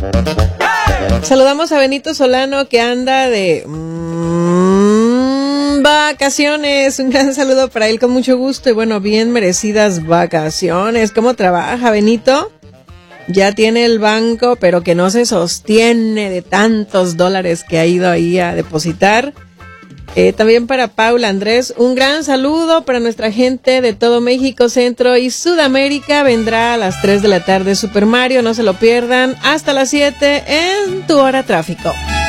Saludamos a Benito Solano, que anda de vacaciones. Un gran saludo para él, con mucho gusto. Y bueno, bien merecidas vacaciones. ¿Cómo trabaja, Benito? Ya tiene el banco, pero que no se sostiene de tantos dólares que ha ido ahí a depositar. También para Paula Andrés, un gran saludo para nuestra gente de todo México, Centro y Sudamérica. Vendrá a las 3 de la tarde Super Mario, no se lo pierdan, hasta las 7 en Tu Hora Tráfico.